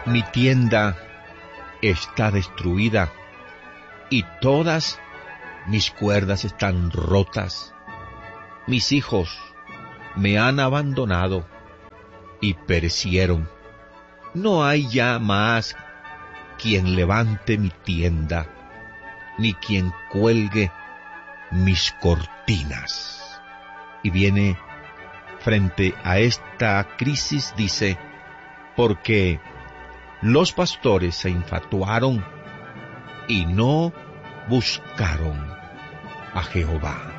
Mi tienda está destruida y todas mis cuerdas están rotas. Mis hijos me han abandonado y perecieron. No hay ya más quien levante mi tienda, ni quien cuelgue mis cortinas. Y viene frente a esta crisis, dice, porque los pastores se infatuaron y no buscaron a Jehová.